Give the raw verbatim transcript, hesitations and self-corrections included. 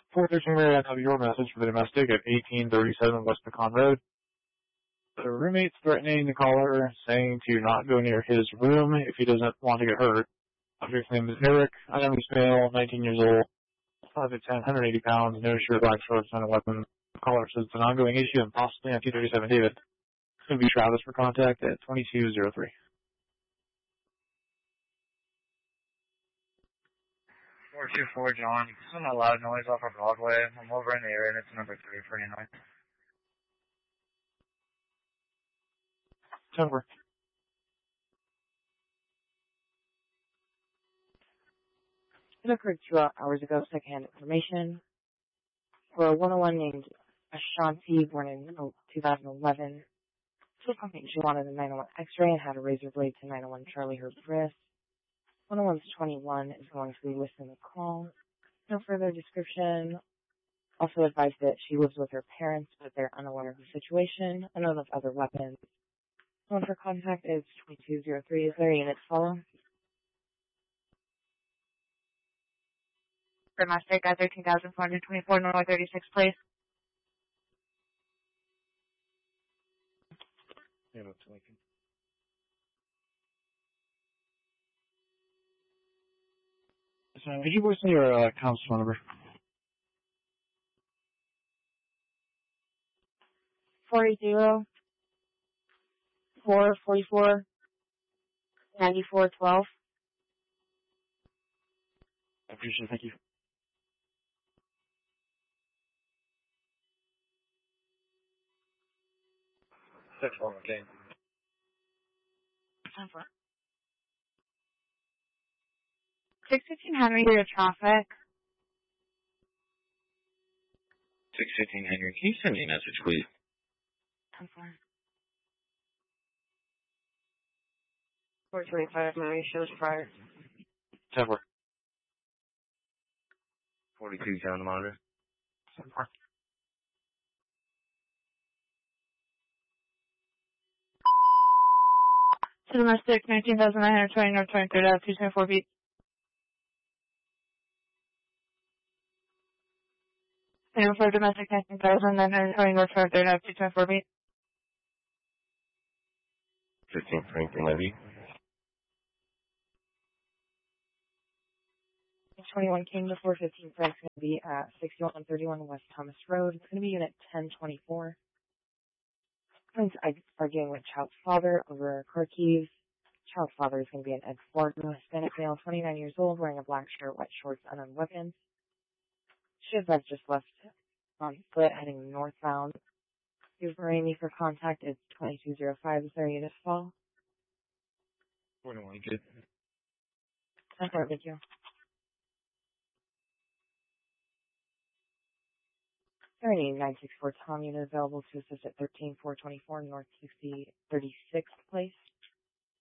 four thirteen, I have your message for the domestic at eighteen thirty-seven West Pecan Road. The roommate's threatening the caller, saying to not go near his room if he doesn't want to get hurt. Subject's name is Eric, anonymous male, nineteen years old, five foot ten, one hundred eighty pounds, no shirt, black shorts, and a weapon. The caller says it's an ongoing issue and possibly on two thirty-seven David. It's going to be Travis for contact at twenty-two oh three. four two four, John. Some loud noise off of Broadway. I'm over in the area, and it's number three for you. Denver. It occurred two hours ago, secondhand information. For a one oh one named Ashanti, born in two thousand eleven, told the company she wanted a nine oh one x-ray and had a razor blade to nine oh one Charlie her wrist. one oh one's twenty-one is going to be listed in the call. No further description. Also advised that she lives with her parents, but they're unaware of the situation, unknown of other weapons. Phone for contact is twenty-two oh three. Is there a unit to follow? Domestic at thirteen thousand four hundred twenty-four, North thirty-six, please. Yeah, that's Lincoln. So, could you voice me your uh, account's phone number? four eight zero, four four four, nine four one two. I appreciate it. Thank you. Six one, okay. six fifteen Henry, your traffic. six fifteen Henry, can you send me a message, please? ten four. four twenty-five, Mary shows prior. ten four. forty-two, down the monitor. ten four. To domestic, nineteen thousand nine hundred twenty, North twenty-third Ave, two twenty-four feet. Same for domestic, nineteen thousand nine hundred twenty, North twenty-third Ave, two twenty-four feet. fifteen Franklin Levy. twenty-one came to four fifteen Frank's going to be at sixty-one thirty-one West Thomas Road. It's going to be unit ten twenty-four. Friends arguing with child's father over car keys. Child's father is going to be an Ed Ford, Hispanic male, twenty-nine years old, wearing a black shirt, white shorts, unknown weapons. Shiv has just left on foot, heading northbound. You've arranged me for contact. It's twenty-two oh five. Is there a unit to follow? forty-one, good. That's all right, thank you. Serenity nine six four Tom unit available to assist at thirteen four twenty-four North sixty thirty-sixth Place.